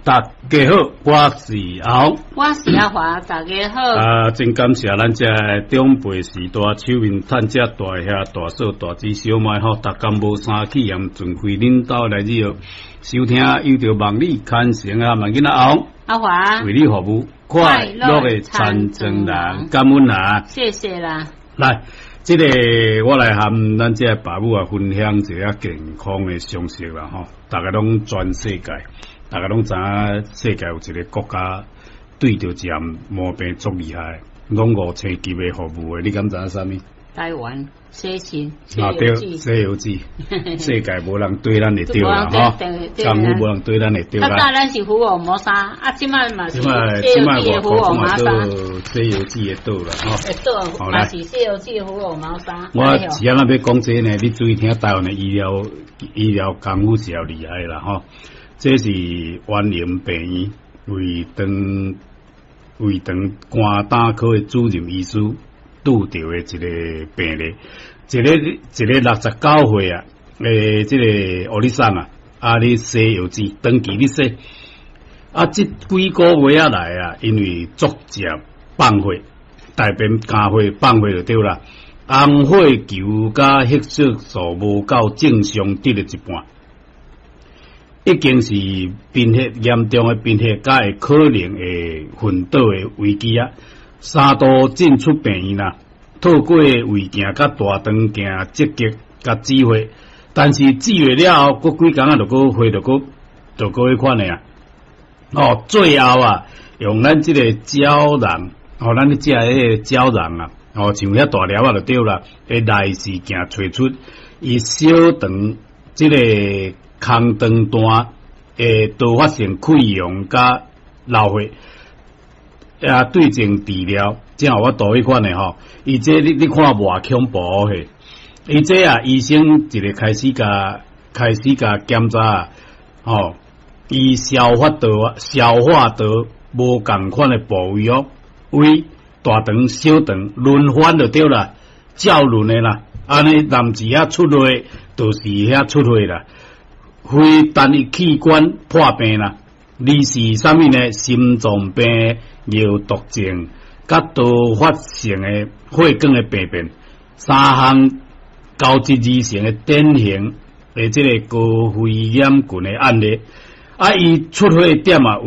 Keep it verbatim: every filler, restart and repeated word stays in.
大家好，我是阿红， 我是阿华，大家好。 啊，真感谢咱这长辈时代手面探家大兄、大嫂、大姊、小妹吼，逐工无三起言，尽费恁兜来日收听，有着望你看成啊，望紧阿红、 阿华为你服务，快乐的参政人，感恩啦， 谢谢啦。 来，这个我来和咱这爸母啊分享一下健康的常识啦吼，大家拢全世界。大家拢知影，世界有一个国家对着这毛病足厉害，拢五星级的服务的，你敢知影啥物？ 台湾西芹啊对，西游记，世界无人对咱会对啦吼，政府无人对咱会对啦。 较早咱是虎耳摩沙，啊，即摆嘛是西游记的虎耳摩沙， 西游记的倒啦吼。 会倒，嘛是西游记的虎耳摩沙。 我是安那要讲这呢，你注意听台湾的医疗医疗功夫是要厉害啦吼。这是万宁病院胃肠胃肠肝胆科的主任医师拄到的一个病例，一个一个六十九岁啊，诶，这个欧丽桑啊，啊，你西药剂长期你洗，啊，这几个月啊来啊，因为作食放血，大便加血放血就对啦，红血球加血色素无够正常得了一半。已经是贫血严重的贫血，甲会可能会昏倒的危机啊！三度进出病院啦，透过胃镜甲大肠镜积极甲指血，但是指血了后，过几工啊，就个血就个就个迄款的啊！哦，最后啊，用咱即个胶囊，哦，咱咧食迄个胶囊啊，哦，像遐大粒啊就对啦，诶，内视镜找出伊小肠即个。空肠段诶，都发生溃疡甲流血，啊，对症治疗，正有我倒迄款诶吼。伊这你你看偌恐怖嘿，伊这啊，医生一个开始甲开始甲检查啊，吼，伊消化道消化道无共款诶部位哦，胃、大肠、小肠轮番就对啦，照轮诶啦，安尼男子啊出血，就是遐出血啦。非单一器官破病啦，二是啥物呢？心脏病、尿毒症、甲多发性的血管的病变，三项交织而成的典型的这个高肺炎群的案例。啊，伊出血点啊。